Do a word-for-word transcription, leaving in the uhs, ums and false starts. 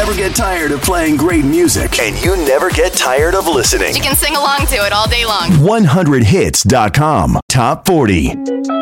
never get tired of playing great music. And you never get tired of listening. You can sing along to it all day long. one hundred hits dot com. Top forty.